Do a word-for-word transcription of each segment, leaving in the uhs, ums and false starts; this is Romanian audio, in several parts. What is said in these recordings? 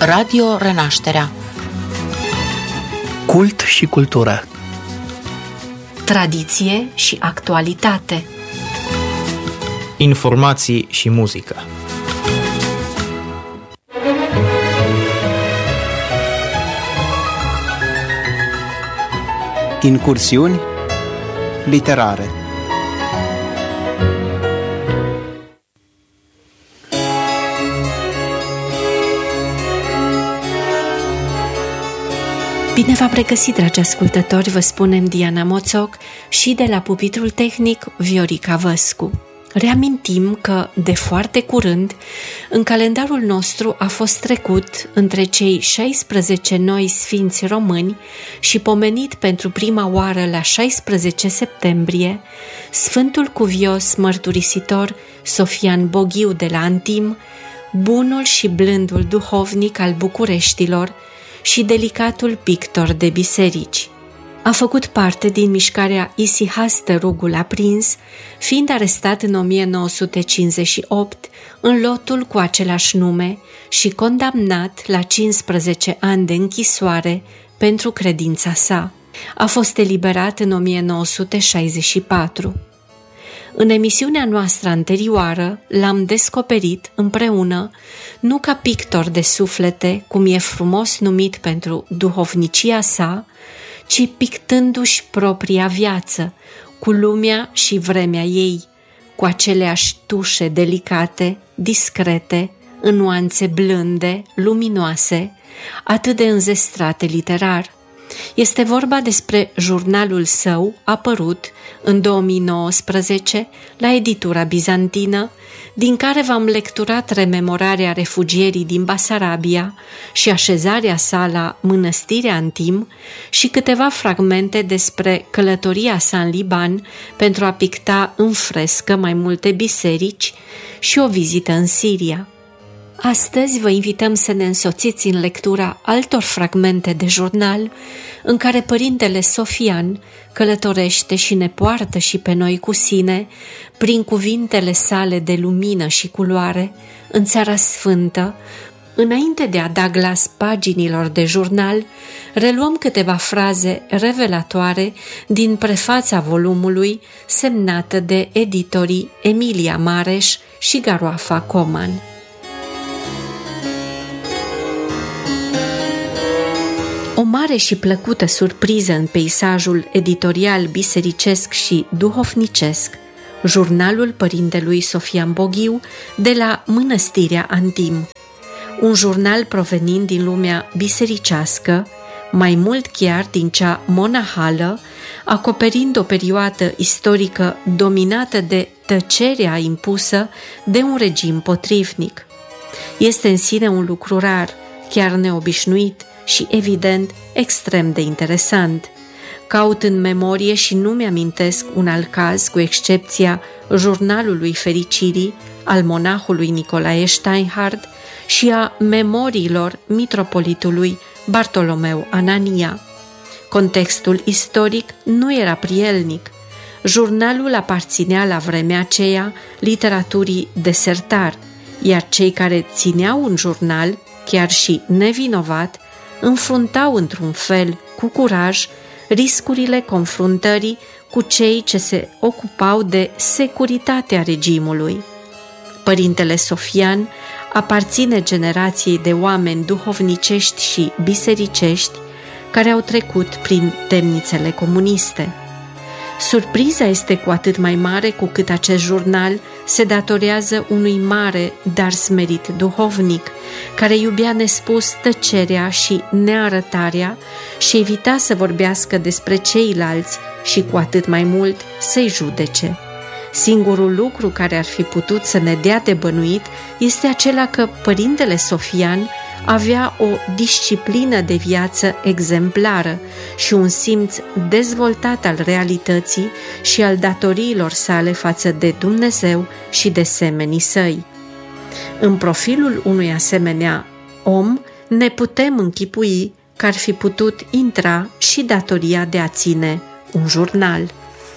Radio Renașterea. Cult și cultură. Tradiție și actualitate. Informații și muzică. Incursiuni literare. Bine v-am regăsit, dragi ascultători, vă spunem Diana Moțoc și de la pupitrul tehnic Viorica Văscu. Reamintim că, de foarte curând, în calendarul nostru a fost trecut între cei șaisprezece noi sfinți români și pomenit pentru prima oară la șaisprezece septembrie, Sfântul Cuvios Mărturisitor Sofian Boghiu de la Antim, bunul și blândul duhovnic al Bucureștilor și delicatul pictor de biserici. A făcut parte din mișcarea Isihastă Rugul Aprins, fiind arestat în o mie nouă sute cincizeci și opt în lotul cu același nume și condamnat la cincisprezece ani de închisoare pentru credința sa. A fost eliberat în o mie nouă sute șaizeci și patru. În emisiunea noastră anterioară l-am descoperit împreună, nu ca pictor de suflete, cum e frumos numit pentru duhovnicia sa, ci pictându-și propria viață, cu lumea și vremea ei, cu aceleași tușe delicate, discrete, în nuanțe blânde, luminoase, atât de înzestrate literar. Este vorba despre jurnalul său apărut în două mii nouăsprezece la editura bizantină, din care v-am lecturat rememorarea refugierii din Basarabia și așezarea sa la mănăstirea Antim și câteva fragmente despre călătoria sa în Liban pentru a picta în frescă mai multe biserici și o vizită în Siria. Astăzi vă invităm să ne însoțiți în lectura altor fragmente de jurnal în care părintele Sofian călătorește și ne poartă și pe noi cu sine prin cuvintele sale de lumină și culoare în Țara Sfântă. Înainte de a da glas paginilor de jurnal, reluăm câteva fraze revelatoare din prefața volumului semnată de editorii Emilia Mareș și Garoafa Coman. O mare și plăcută surpriză în peisajul editorial bisericesc și duhovnicesc, jurnalul părintelui Sofian Boghiu de la Mănăstirea Antim. Un jurnal provenind din lumea bisericească, mai mult chiar din cea monahală, acoperind o perioadă istorică dominată de tăcerea impusă de un regim potrivnic. Este în sine un lucru rar, chiar neobișnuit, și, evident, extrem de interesant. Caut în memorie și nu mi-amintesc un alt caz, cu excepția Jurnalului Fericirii al monahului Nicolae Steinhardt și a Memoriilor mitropolitului Bartolomeu Anania. Contextul istoric nu era prielnic. Jurnalul aparținea la vremea aceea literaturii desertar, iar cei care țineau un jurnal, chiar și nevinovat, înfruntau într-un fel, cu curaj, riscurile confruntării cu cei ce se ocupau de securitatea regimului. Părintele Sofian aparține generației de oameni duhovnicești și bisericești care au trecut prin temnițele comuniste. Surpriza este cu atât mai mare cu cât acest jurnal se datorează unui mare, dar smerit duhovnic, care iubea nespus tăcerea și nearătarea și evita să vorbească despre ceilalți și cu atât mai mult să-i judece. Singurul lucru care ar fi putut să ne dea de bănuit este acela că părintele Sofian avea o disciplină de viață exemplară și un simț dezvoltat al realității și al datoriilor sale față de Dumnezeu și de semenii săi. În profilul unui asemenea om ne putem închipui că ar fi putut intra și datoria de a ține un jurnal.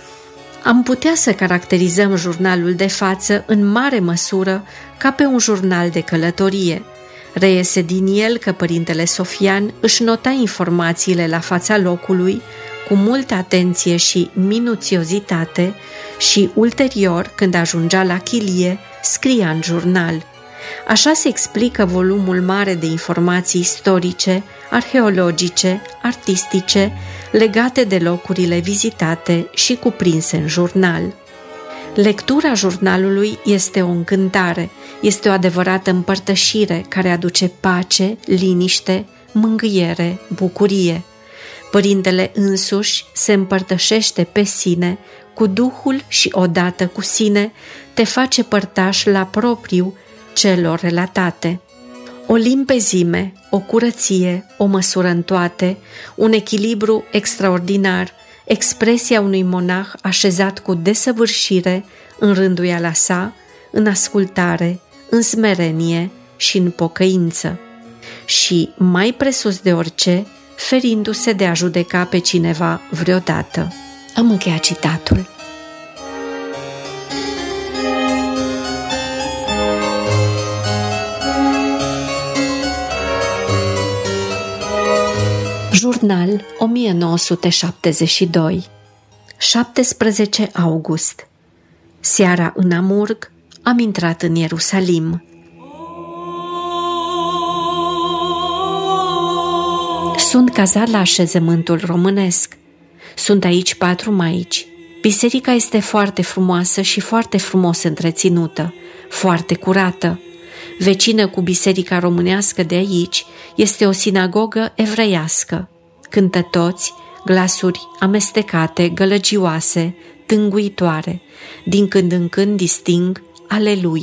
Am putea să caracterizăm jurnalul de față în mare măsură ca pe un jurnal de călătorie. Reiese din el că părintele Sofian își nota informațiile la fața locului cu multă atenție și minuțiozitate și ulterior, când ajungea la chilie, scria în jurnal. Așa se explică volumul mare de informații istorice, arheologice, artistice, legate de locurile vizitate și cuprinse în jurnal. Lectura jurnalului este o încântare, este o adevărată împărtășire care aduce pace, liniște, mângâiere, bucurie. Părintele însuși se împărtășește pe sine, cu Duhul și odată cu sine te face părtaș la propriu celor relatate. O limpezime, o curăție, o măsură în toate, un echilibru extraordinar, expresia unui monah așezat cu desăvârșire în rânduiala sa, în ascultare, în smerenie și în pocăință. Și, mai presus de orice, ferindu-se de a judeca pe cineva vreodată. Am încheiat citatul. Jurnal o mie nouă sute șaptezeci și doi, șaptesprezece august. Seara în Amurg am intrat în Ierusalim. Sunt cazat la așezământul românesc. Sunt aici patru maici. Biserica este foarte frumoasă și foarte frumos întreținută, foarte curată. Vecină cu biserica românească de aici este o sinagogă evreiască. Cântă toți, glasuri amestecate, gălăgioase, tânguitoare. Din când în când disting Aleluia.